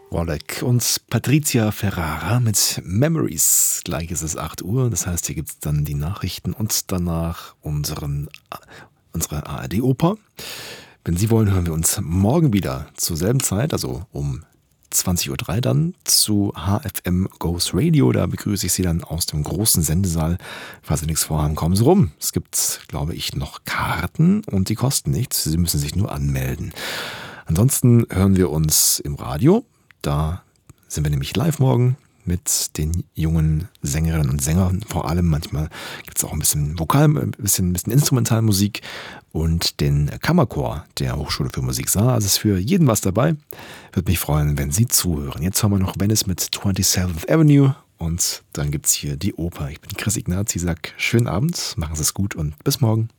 Wallach und Patricia Ferrara mit Memories. Gleich ist es 8 Uhr, das heißt, hier gibt es dann die Nachrichten und danach unsere ARD-Oper. Wenn Sie wollen, hören wir uns morgen wieder zur selben Zeit, also um 20:03 Uhr dann zu HFM Goes Radio. Da begrüße ich Sie dann aus dem großen Sendesaal. Falls Sie nichts vorhaben, kommen Sie rum. Es gibt, glaube ich, noch Karten und die kosten nichts. Sie müssen sich nur anmelden. Ansonsten hören wir uns im Radio. Da sind wir nämlich live morgen mit den jungen Sängerinnen und Sängern. Vor allem manchmal gibt es auch ein bisschen Vokal, ein bisschen Instrumentalmusik und den Kammerchor der Hochschule für Musik Saar. Also ist für jeden was dabei. Würde mich freuen, wenn Sie zuhören. Jetzt haben wir noch Venice mit 27th Avenue und dann gibt es hier die Oper. Ich bin Chris Ignaz. Ich sage schönen Abend, machen Sie es gut und bis morgen.